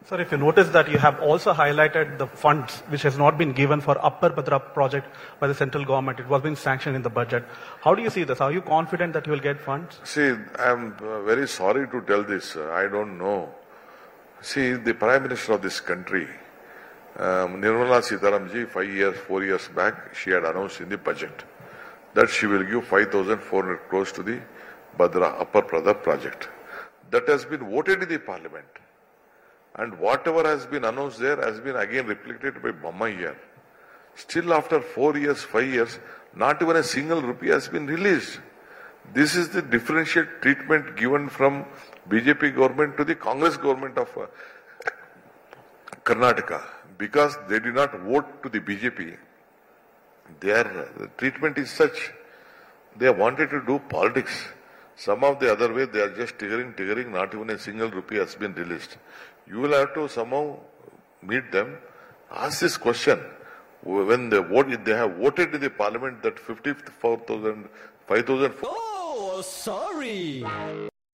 Sir, if you notice that you have also highlighted the funds which has not been given for Upper Bhadra project by the central government. It was been sanctioned in the budget. How do you see this? Are you confident that you will get funds? See, I'm very sorry to tell this. I don't know. See, the Prime Minister of this country, Nirmala Sitaramji, 4 years back, she had announced in the budget that she will give 5,400 crores to the Upper Bhadra project. That has been voted in the parliament. And whatever has been announced there has been again reflected by Bomma here. Still after 4 years, 5 years, not even a single rupee has been released. This is the differential treatment given from BJP government to the Congress government of Karnataka. Because they did not vote to the BJP, their treatment is such. They wanted to do politics. Some of the other way, they are just tiggering, not even a single rupee has been released. You will have to somehow meet them, ask this question. When they have voted in the parliament that 54,000, 5,000... Oh, sorry.